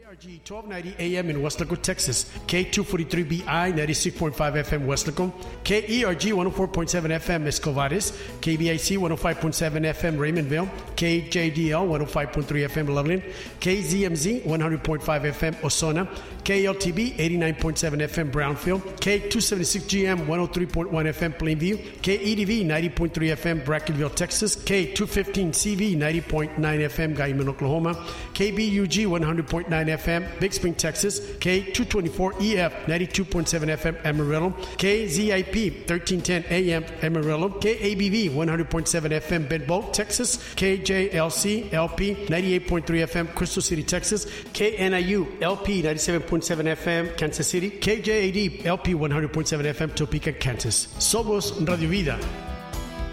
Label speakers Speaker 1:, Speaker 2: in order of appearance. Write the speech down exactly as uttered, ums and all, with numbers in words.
Speaker 1: R G twelve ninety A M in Weslaco, Texas. K two forty-three B I ninety-six point five F M Weslaco. K E R G one oh four point seven F M Escovares. K B I C one oh five point seven F M Raymondville. K J D L one oh five point three F M Loveland. K Z M Z one hundred point five F M Osona. K L T B eighty-nine point seven F M Brownfield. K two seventy-six G M one oh three point one F M Plainview. K E D V ninety point three F M Brackenville, Texas. K two fifteen C V ninety point nine F M Guyman, Oklahoma. K B U G one hundred point nine F M Big Spring, Texas. K two twenty-four E F ninety-two point seven F M Amarillo. K Z I P thirteen ten A M Amarillo. K A B V one hundred point seven F M Bedboe, Texas. K J L C L P ninety-eight point three F M Crystal City, Texas. K N I U L P ninety-seven point seven F M Kansas City. K J A D L P one hundred point seven F M Topeka, Kansas. Somos Radio Vida.